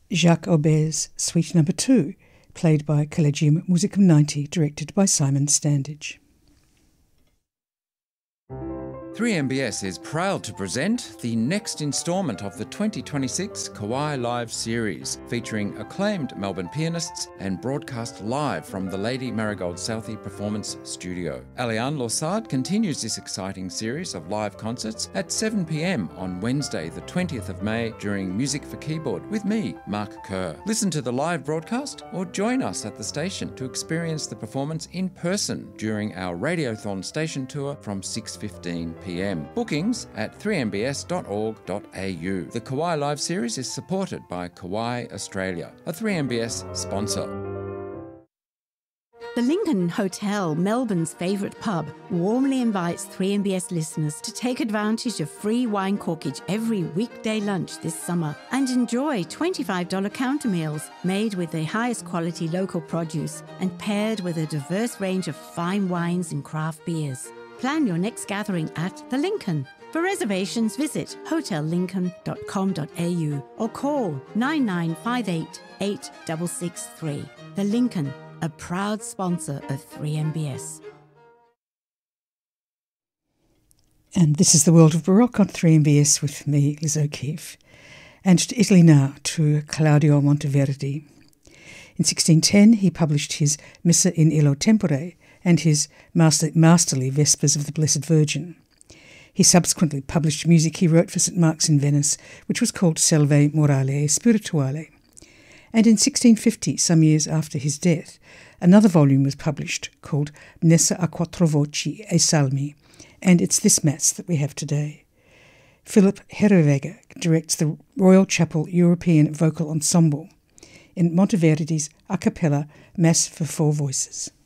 Jacques Auber's Suite No. 2, played by Collegium Musicum 90, directed by Simon Standage. 3MBS is proud to present the next instalment of the 2026 Kauai Live series, featuring acclaimed Melbourne pianists and broadcast live from the Lady Marigold Southey Performance Studio. Aliane Lorsard continues this exciting series of live concerts at 7 p.m. on Wednesday, the 20th of May, during Music for Keyboard with me, Mark Kerr. Listen to the live broadcast or join us at the station to experience the performance in person during our Radiothon station tour from 6:15 p.m. Bookings at 3mbs.org.au. The Kauai Live series is supported by Kauai Australia, a 3MBS sponsor. The Lincoln Hotel, Melbourne's favourite pub, warmly invites 3MBS listeners to take advantage of free wine corkage every weekday lunch this summer and enjoy $25 counter meals made with the highest quality local produce and paired with a diverse range of fine wines and craft beers. Plan your next gathering at The Lincoln. For reservations, visit hotellincoln.com.au or call 9958 8663. The Lincoln, a proud sponsor of 3MBS. And this is The World of Baroque on 3MBS with me, Liz O'Keeffe. And to Italy now, to Claudio Monteverdi. In 1610, he published his Missa in Illo Tempore and his masterly Vespers of the Blessed Virgin. He subsequently published music he wrote for St. Mark's in Venice, which was called Selvae Morale e Spirituale. And in 1650, some years after his death, another volume was published called Messa a Quattro Voci e Salmi, and it's this Mass that we have today. Philip Herreweghe directs the Royal Chapel European Vocal Ensemble in Monteverdi's a cappella Mass for 4 voices.